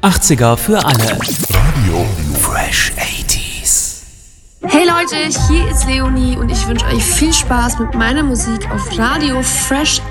80er für alle. Radio Fresh 80s. Hey Leute, hier ist Leonie und ich wünsche euch viel Spaß mit meiner Musik auf Radio Fresh